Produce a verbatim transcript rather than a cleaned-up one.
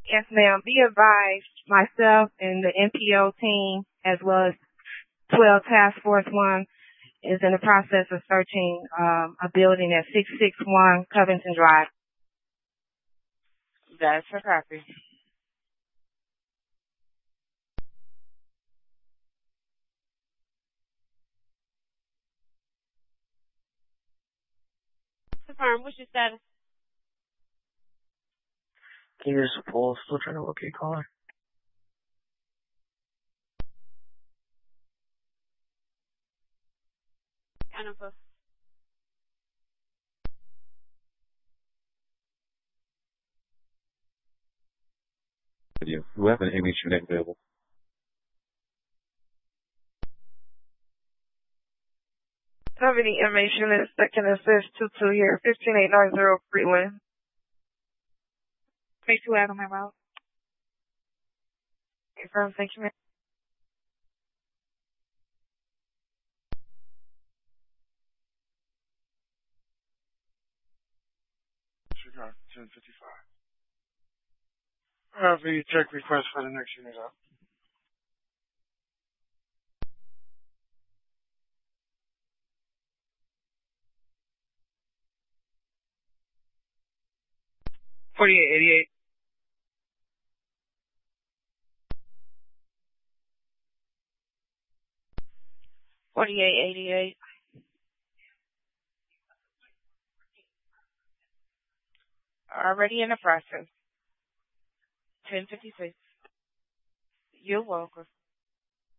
Yes, ma'am. Be advised, myself and the N P O team, as well as twelve Task Force one, is in the process of searching um, a building at six six one Covington Drive. That's a copy. Confirm, what's your status? Can you just pull? Still trying to locate caller. Jennifer. You. We have an M H unit available. Have any M H units that can assist two two here, fifteen eight nine zero Freeland. Make two out on my route. Confirm, thank you, ma'am. Chicago, ten fifty-five. I have a check request for the next unit up. forty-eight eighty-eight. forty-eight eighty-eight. Already in the process. ten fifty-six. You're welcome.